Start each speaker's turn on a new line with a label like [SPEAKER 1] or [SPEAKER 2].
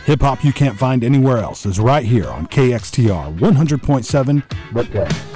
[SPEAKER 1] Hip hop you can't find anywhere else is right here on KXTR 100.7 The Play.